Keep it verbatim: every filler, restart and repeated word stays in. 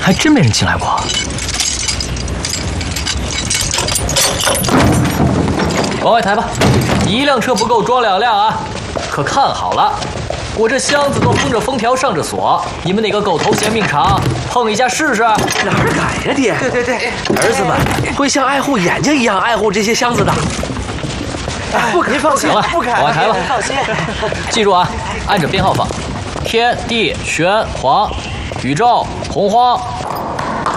还真没人进来过。往外抬吧，一辆车不够装两辆啊！可看好了，我这箱子都封着封条，上着锁，你们哪个狗头嫌命长，碰一下试试？ 哪儿敢呀，爹！ 对对对， 儿子们会像爱护眼睛一样爱护这些箱子的。 不敢，放心， 行了， 不敢， 往外抬吧。 放心。 记住啊，按着编号放：天地玄黄，宇宙洪荒。